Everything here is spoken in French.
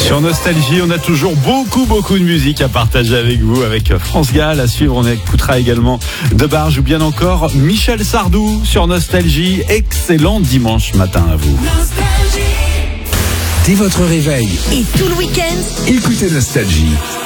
Sur Nostalgie, on a toujours beaucoup de musique à partager avec vous, avec France Gall. À suivre, on écoutera également De Barge ou bien encore Michel Sardou sur Nostalgie. Excellent dimanche matin à vous. Dès votre réveil et tout le week-end, écoutez Nostalgie.